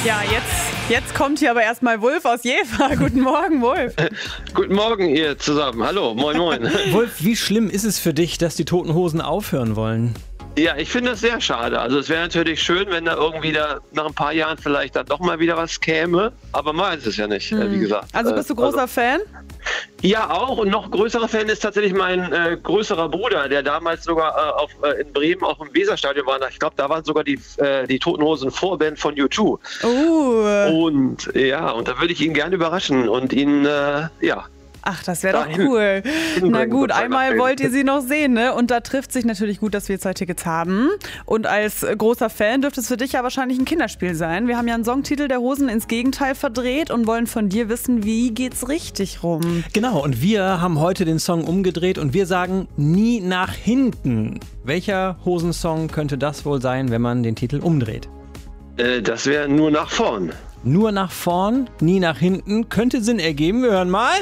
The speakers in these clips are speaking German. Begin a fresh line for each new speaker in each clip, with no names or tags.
Ja, jetzt kommt hier aber erstmal Wulf aus Jever. Guten Morgen, Wulf.
Guten Morgen, ihr zusammen. Hallo, moin, moin.
Wulf, wie schlimm ist es für dich, dass die Toten Hosen aufhören wollen?
Ja, ich finde das sehr schade. Also es wäre natürlich schön, wenn da irgendwie nach ein paar Jahren vielleicht dann doch mal wieder was käme. Aber man weiß es ja nicht, wie gesagt.
Also bist du großer Fan?
Ja, auch. Und noch größerer Fan ist tatsächlich mein größerer Bruder, der damals sogar in Bremen auch im Weserstadion war. Ich glaube, da waren sogar die Toten Hosen Vorband von U2. Und ja, und da würde ich ihn gerne überraschen und ihn,
Ach, das wäre doch cool. Na gut, einmal wollt ihr sie noch sehen, ne? Und da trifft sich natürlich gut, dass wir 2 Tickets haben. Und als großer Fan dürfte es für dich ja wahrscheinlich ein Kinderspiel sein. Wir haben ja einen Songtitel der Hosen ins Gegenteil verdreht und wollen von dir wissen, wie geht's richtig rum?
Genau, und wir haben heute den Song umgedreht und wir sagen nie nach hinten. Welcher Hosensong könnte das wohl sein, wenn man den Titel umdreht?
Das wäre nur nach vorn.
Nur nach vorn, nie nach hinten. Könnte Sinn ergeben. Wir hören mal.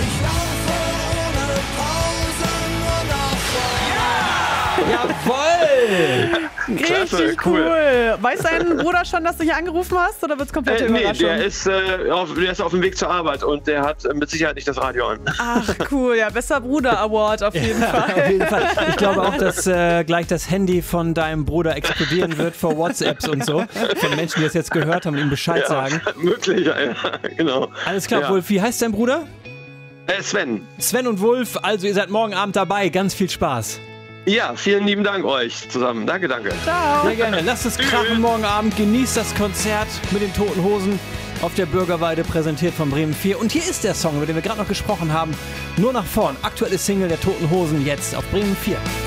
Jawoll!
Klasse,
richtig cool. Weiß dein Bruder schon, dass du hier angerufen hast oder wird's komplett Überraschung?
Nee, der ist auf dem Weg zur Arbeit und der hat mit Sicherheit nicht das Radio an.
Ach cool, ja, bester Bruder-Award auf jeden Fall.
Auf jeden Fall. Ich glaube auch, dass gleich das Handy von deinem Bruder explodieren wird vor WhatsApps und so. Von Menschen, die das jetzt gehört haben und ihm Bescheid sagen.
Möglich, ja, genau.
Alles klar, Wulf, wie heißt dein Bruder?
Sven.
Sven und Wulf, also ihr seid morgen Abend dabei. Ganz viel Spaß.
Ja, vielen lieben Dank euch zusammen. Danke.
Ciao.
Sehr gerne. Lasst es krachen morgen Abend. Genießt das Konzert mit den Toten Hosen auf der Bürgerweide, präsentiert von Bremen 4. Und hier ist der Song, über den wir gerade noch gesprochen haben. Nur nach vorn. Aktuelle Single der Toten Hosen jetzt auf Bremen 4.